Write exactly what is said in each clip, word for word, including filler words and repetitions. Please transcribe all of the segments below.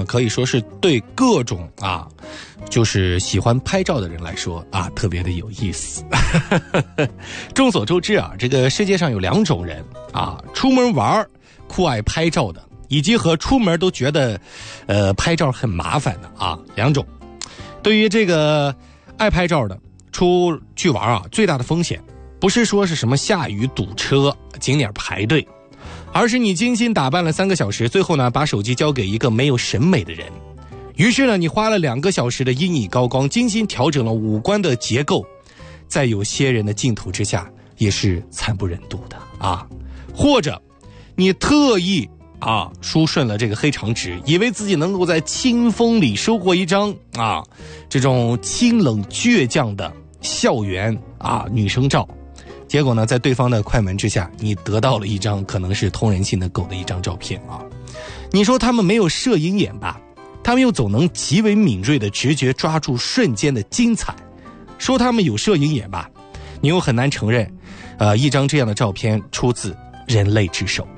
可以说是对各种啊，就是喜欢拍照的人来说啊，特别的有意思。众所周知啊，这个世界上有两种人啊，出门玩酷爱拍照的，以及和出门都觉得呃拍照很麻烦的啊，两种。对于这个爱拍照的，出去玩啊，最大的风险不是说是什么下雨堵车景点排队，而是你精心打扮了三个小时，最后呢把手机交给一个没有审美的人。于是呢你花了两个小时的阴影高光，精心调整了五官的结构，在有些人的镜头之下也是惨不忍睹的啊。或者你特意啊梳顺了这个黑长直，以为自己能够在清风里收获一张啊这种清冷倔强的校园啊女生照，结果呢在对方的快门之下，你得到了一张可能是通人性的狗的一张照片啊。你说他们没有摄影眼吧，他们又总能极为敏锐的直觉抓住瞬间的精彩。说他们有摄影眼吧，你又很难承认呃，一张这样的照片出自人类之手。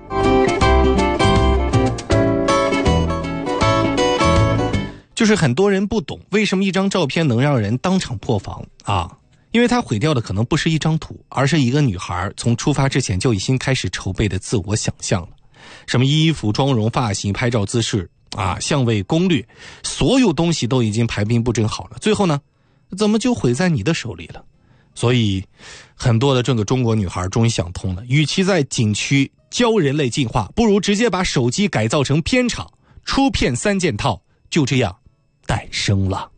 就是很多人不懂为什么一张照片能让人当场破防啊，因为它毁掉的可能不是一张图，而是一个女孩从出发之前就已经开始筹备的自我想象了。什么衣服、妆容、发型、拍照姿势啊、相位攻略，所有东西都已经排兵布阵好了，最后呢怎么就毁在你的手里了？所以很多的这个中国女孩终于想通了，与其在景区教人类进化，不如直接把手机改造成片场，出片三件套，就这样诞生了。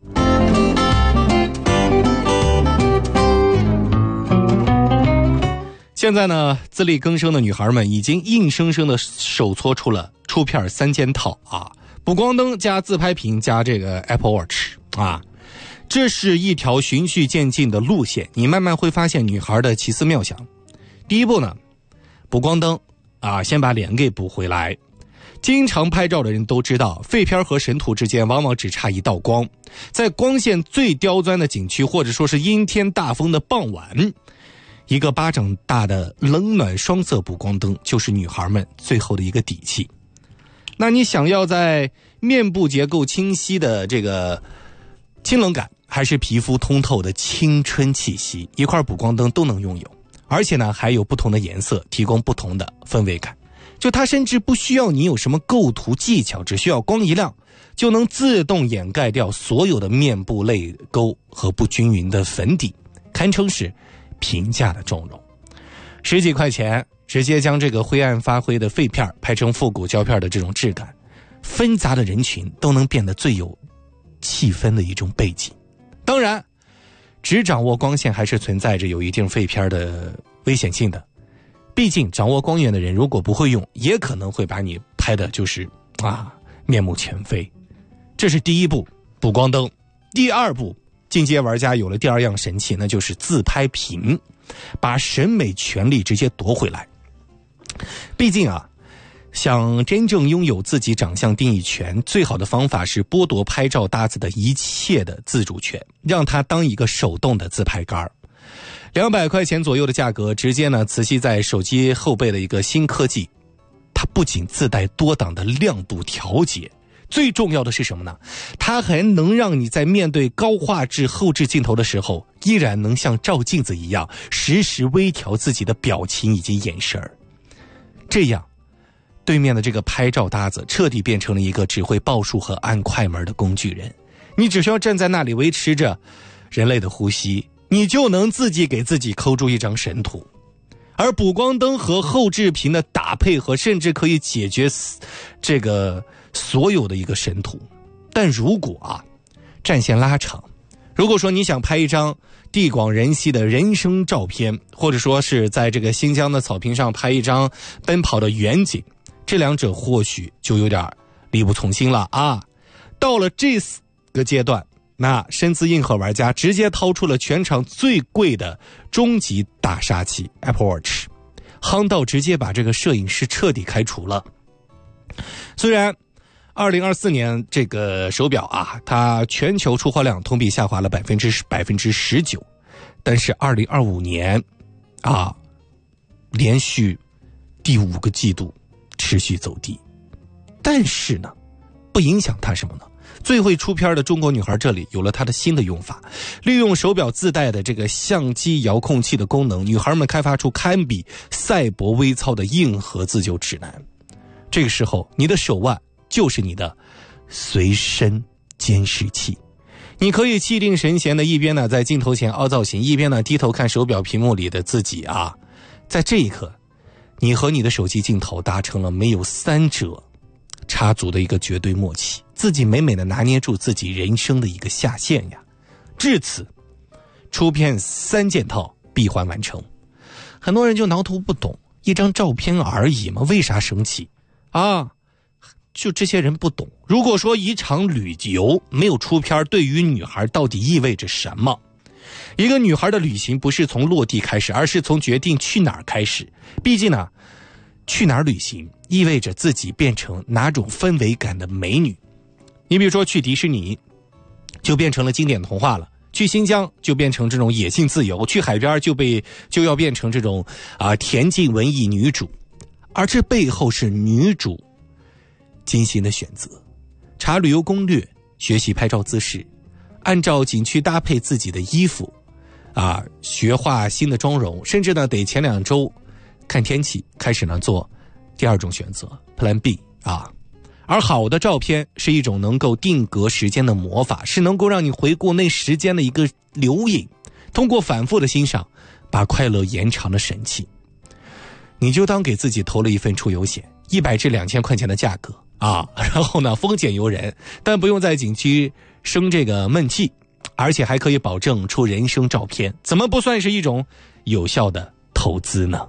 现在呢，自力更生的女孩们已经硬生生的手搓出了出片三件套啊，补光灯加自拍屏加这个 Apple Watch 啊，这是一条循序渐进的路线，你慢慢会发现女孩的奇思妙想。第一步呢，补光灯啊，先把脸给补回来。经常拍照的人都知道，废片和神图之间往往只差一道光，在光线最刁钻的景区，或者说是阴天大风的傍晚，一个巴掌大的冷暖双色补光灯就是女孩们最后的一个底气。那你想要在面部结构清晰的这个清冷感，还是皮肤通透的青春气息，一块补光灯都能拥有，而且呢还有不同的颜色，提供不同的氛围感。就它甚至不需要你有什么构图技巧，只需要光一亮就能自动掩盖掉所有的面部泪沟和不均匀的粉底，堪称是平价的妆容。十几块钱直接将这个灰暗发灰的废片拍成复古胶片的这种质感，纷杂的人群都能变得最有气氛的一种背景。当然只掌握光线还是存在着有一定废片的危险性的，毕竟掌握光源的人如果不会用，也可能会把你拍的就是啊面目全非。这是第一步，补光灯。第二步，进阶玩家有了第二样神器，那就是自拍屏，把审美权利直接夺回来。毕竟啊，想真正拥有自己长相定义权，最好的方法是剥夺拍照搭子的一切的自主权，让它当一个手动的自拍杆。两百块钱左右的价格，直接呢磁吸在手机后背的一个新科技，它不仅自带多档的亮度调节，最重要的是什么呢？它还能让你在面对高画质后置镜头的时候，依然能像照镜子一样，实时微调自己的表情以及眼神。这样，对面的这个拍照搭子彻底变成了一个只会报数和按快门的工具人，你只需要站在那里维持着人类的呼吸，你就能自己给自己抠出一张神图。而补光灯和后置屏的打配合，甚至可以解决这个所有的一个神图。但如果啊，战线拉长，如果说你想拍一张地广人稀的人生照片，或者说是在这个新疆的草坪上拍一张奔跑的远景，这两者或许就有点力不从心了啊。到了这个阶段，那身姿硬核玩家直接掏出了全场最贵的终极大杀器 Apple Watch， 夯到直接把这个摄影师彻底开除了。虽然二零二四年这个手表啊，它全球出货量同比下滑了百分之百分之十九，但是二零二五年啊，连续第五个季度持续走低。但是呢， 不影响他什么呢？最会出片的中国女孩这里有了她的新的用法，利用手表自带的这个相机遥控器的功能，女孩们开发出堪比赛博微操的硬核自救指南。这个时候，你的手腕就是你的随身监视器，你可以气定神闲的一边呢在镜头前凹造型，一边呢低头看手表屏幕里的自己啊。在这一刻，你和你的手机镜头达成了没有三者插足的一个绝对默契，自己美美的拿捏住自己人生的一个下限呀。至此，出片三件套闭环完成。很多人就挠头不懂，一张照片而已嘛，为啥生气啊？就这些人不懂。如果说一场旅游没有出片，对于女孩到底意味着什么？一个女孩的旅行不是从落地开始，而是从决定去哪儿开始。毕竟呢，去哪儿旅行意味着自己变成哪种氛围感的美女。你比如说去迪士尼就变成了经典童话了，去新疆就变成这种野性自由，去海边就被就要变成这种啊恬静文艺女主。而这背后是女主精心的选择，查旅游攻略，学习拍照姿势，按照景区搭配自己的衣服啊，学画新的妆容，甚至呢得前两周看天气开始呢做第二种选择 Plan B 啊。而好的照片是一种能够定格时间的魔法，是能够让你回顾那时间的一个留影，通过反复的欣赏把快乐延长的神器。你就当给自己投了一份出游险，一百至两千块钱的价格啊，然后呢风险由人，但不用在景区生这个闷气，而且还可以保证出人生照片，怎么不算是一种有效的投资呢？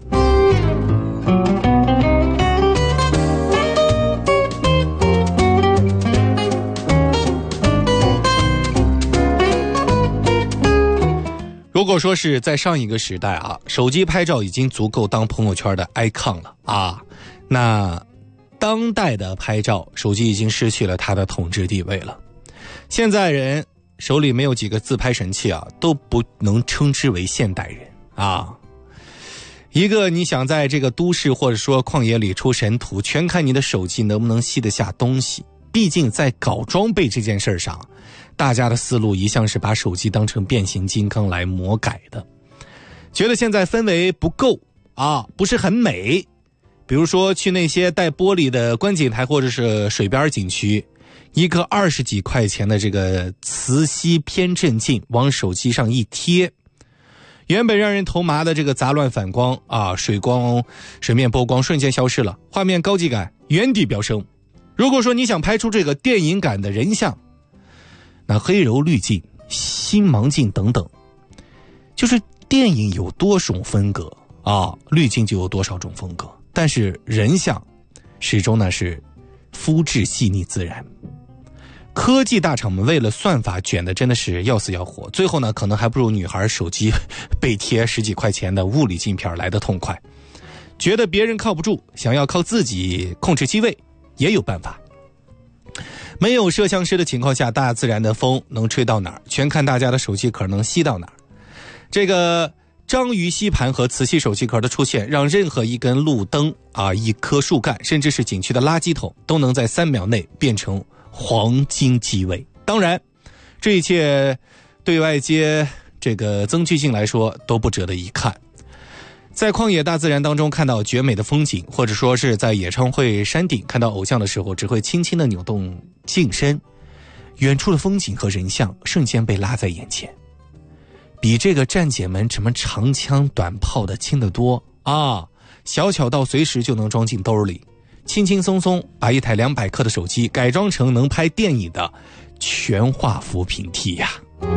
如果说是在上一个时代啊，手机拍照已经足够当朋友圈的 icon 了啊，那当代的拍照，手机已经失去了它的统治地位了。现在人手里没有几个自拍神器啊，都不能称之为现代人啊。一个你想在这个都市或者说旷野里出神图，全看你的手机能不能吸得下东西。毕竟在搞装备这件事上，大家的思路一向是把手机当成变形金刚来魔改的，觉得现在氛围不够啊，不是很美。比如说去那些带玻璃的观景台或者是水边景区，一个二十几块钱的这个磁吸偏振镜往手机上一贴，原本让人头麻的这个杂乱反光啊，水光水面波光瞬间消失了，画面高级感原地飙升。如果说你想拍出这个电影感的人像，那黑柔滤镜、星芒镜等等，就是电影有多种风格啊，滤镜就有多少种风格。但是人像始终呢是肤质细腻自然。科技大厂们为了算法卷的真的是要死要活，最后呢可能还不如女孩手机被贴十几块钱的物理镜片来的痛快。觉得别人靠不住，想要靠自己控制机位，也有办法。没有摄像师的情况下，大自然的风能吹到哪儿，全看大家的手机壳能吸到哪儿。这个章鱼吸盘和磁吸手机壳的出现，让任何一根路灯啊、一棵树干，甚至是景区的垃圾桶，都能在三秒内变成黄金机位。当然，这一切对外接这个增距镜来说都不值得一看。在旷野大自然当中看到绝美的风景，或者说是在演唱会山顶看到偶像的时候，只会轻轻地扭动镜身，远处的风景和人像瞬间被拉在眼前，比这个战姐们什么长枪短炮的轻得多啊！小巧到随时就能装进兜里，轻轻松松把一台两百克的手机改装成能拍电影的全画幅平替呀！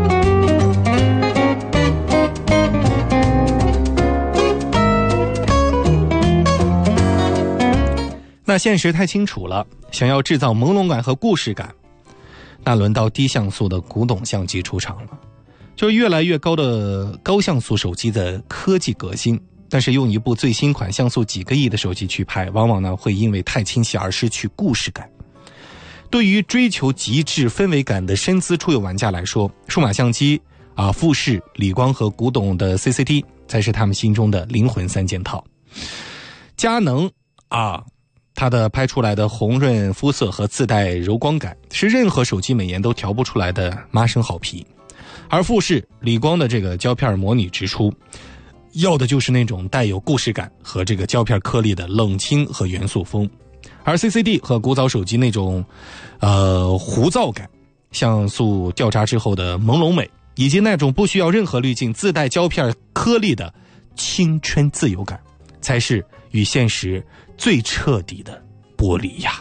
那现实太清楚了，想要制造朦胧感和故事感，那轮到低像素的古董相机出场了。就是越来越高的高像素手机的科技革新，但是用一部最新款像素几个亿的手机去拍，往往呢会因为太清晰而失去故事感。对于追求极致氛围感的深资出游玩家来说，数码相机啊、富士、理光和古董的 C C D 才是他们心中的灵魂三件套。佳能啊它的拍出来的红润肤色和自带柔光感，是任何手机美颜都调不出来的麻生好皮。而富士、理光的这个胶片模拟直出，要的就是那种带有故事感和这个胶片颗粒的冷清和元素风。而 C C D 和古早手机那种呃糊躁感，像素掉渣之后的朦胧美，以及那种不需要任何滤镜自带胶片颗粒的青春自由感，才是与现实最彻底的剥离呀。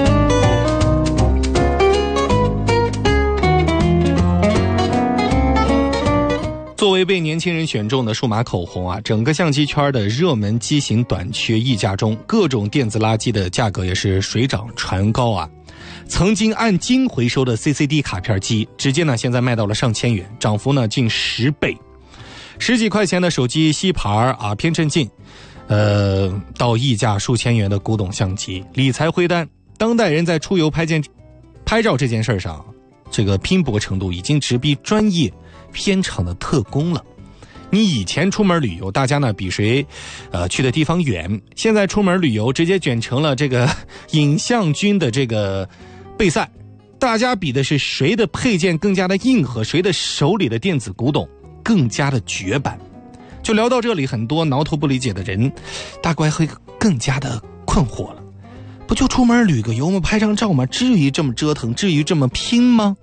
作为被年轻人选中的数码口红啊，整个相机圈的热门机型短缺溢价中，各种电子垃圾的价格也是水涨船高啊。曾经按斤回收的 C C D 卡片机，直接呢现在卖到了上千元，涨幅呢近十倍。十几块钱的手机吸盘啊，偏振镜，呃，到溢价数千元的古董相机，理财灰单，当代人在出游拍件拍照这件事上，这个拼搏程度已经直逼专业片场的特工了。你以前出门旅游，大家呢比谁呃去的地方远，现在出门旅游直接卷成了这个影像军的这个备赛，大家比的是谁的配件更加的硬核，谁的手里的电子古董更加的绝版。就聊到这里，很多挠头不理解的人大概会更加的困惑了，不就出门旅个游吗？拍张照吗？至于这么折腾，至于这么拼吗？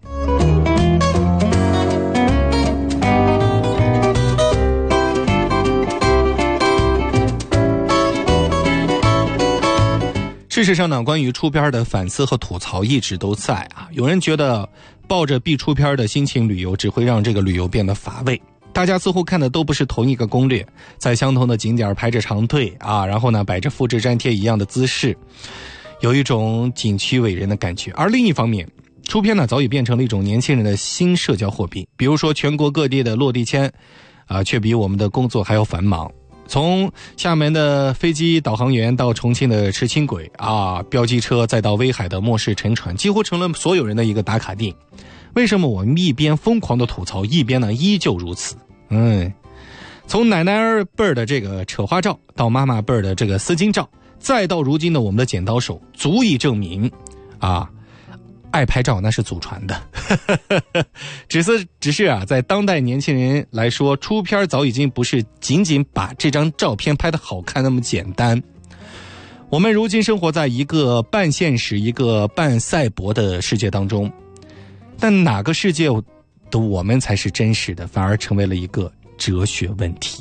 事实上呢，关于出片的反思和吐槽一直都在啊。有人觉得抱着必出片的心情旅游只会让这个旅游变得乏味，大家似乎看的都不是同一个攻略，在相同的景点排着长队啊，然后呢摆着复制粘贴一样的姿势，有一种景区伟人的感觉。而另一方面，出片呢早已变成了一种年轻人的新社交货币，比如说全国各地的落地签啊，却比我们的工作还要繁忙。从厦门的飞机导航员到重庆的持轻轨啊，标机车，再到威海的末世沉船，几乎成了所有人的一个打卡地。为什么我们一边疯狂的吐槽，一边呢依旧如此？嗯，从奶奶辈儿的这个扯花照，到妈妈辈儿的这个丝巾照，再到如今的我们的剪刀手，足以证明啊，爱拍照那是祖传的。只是只是啊，在当代年轻人来说，出片早已经不是仅仅把这张照片拍得好看那么简单。我们如今生活在一个半现实一个半赛博的世界当中，但哪个世界的我们才是真实的，反而成为了一个哲学问题。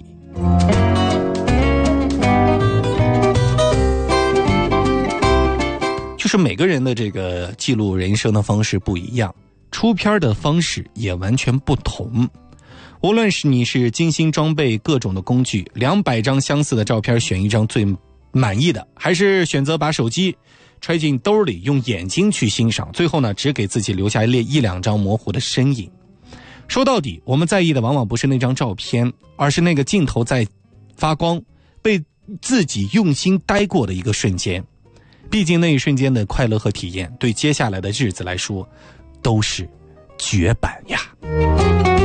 就是每个人的这个记录人生的方式不一样，出片的方式也完全不同。无论是你是精心装备各种的工具，两百张相似的照片选一张最满意的，还是选择把手机揣进兜里用眼睛去欣赏，最后呢只给自己留下一一两张模糊的身影。说到底，我们在意的往往不是那张照片，而是那个镜头在发光，被自己用心待过的一个瞬间。毕竟那一瞬间的快乐和体验，对接下来的日子来说都是绝版呀。